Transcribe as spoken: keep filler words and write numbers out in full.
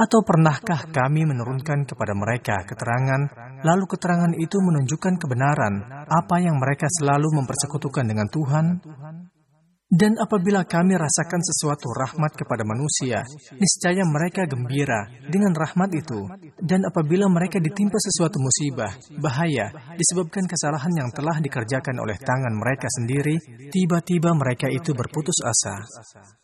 Atau pernahkah kami menurunkan kepada mereka keterangan, lalu keterangan itu menunjukkan kebenaran, apa yang mereka selalu mempersekutukan dengan Tuhan? Dan apabila kami rasakan sesuatu rahmat kepada manusia, niscaya mereka gembira dengan rahmat itu. Dan apabila mereka ditimpa sesuatu musibah, bahaya, disebabkan kesalahan yang telah dikerjakan oleh tangan mereka sendiri, tiba-tiba mereka itu berputus asa.